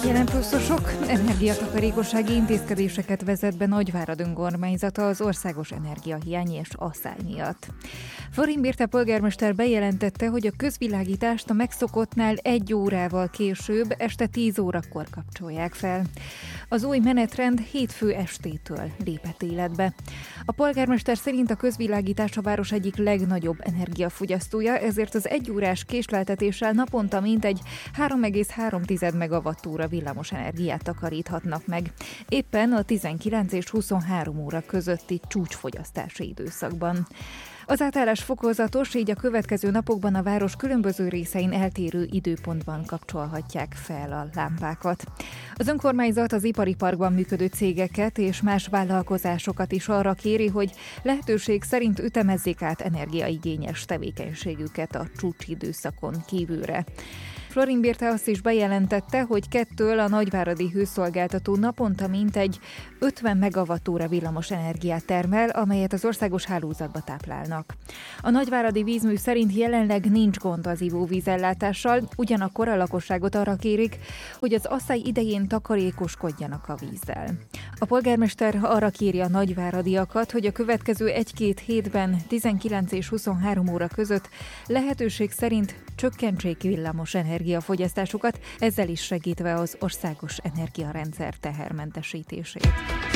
Jelen pluszosok energiatakarékossági intézkedéseket vezet be Nagyvárad önkormányzata az országos energiahiány és asszály miatt. Florin Birte polgármester bejelentette, hogy a közvilágítást a megszokottnál 1 órával később, este 10 órakor kapcsolják fel. Az új menetrend hétfő estétől lépett életbe. A polgármester szerint a közvilágítás a város egyik legnagyobb energiafogyasztója, ezért az 1 órás késleltetéssel naponta mintegy 3,3 megawattúra villamos energiát takaríthatnak meg. Éppen a 19 és 23 óra közötti csúcsfogyasztási időszakban. Az átállás fokozatos, így a következő napokban a város különböző részein eltérő időpontban kapcsolhatják fel a lámpákat. Az önkormányzat az ipari parkban működő cégeket és más vállalkozásokat is arra kéri, hogy lehetőség szerint ütemezzék át energiaigényes tevékenységüket a csúcsidőszakon kívülre. Florin Birte azt is bejelentette, hogy 2-től a nagyváradi hőszolgáltató naponta mintegy 50 megawattúra villamos energiát termel, amelyet az országos hálózatba táplálnak. A nagyváradi vízmű szerint jelenleg nincs gond az ivóvízellátással, ugyanakkor a lakosságot arra kérik, hogy az asszály idején takarékoskodjanak a vízzel. A polgármester arra kéri a nagyváradiakat, hogy a következő 1-2 hétben 19 és 23 óra között lehetőség szerint csökkentsék villamos energiafogyasztásukat, ezzel is segítve az országos energiarendszer tehermentesítését.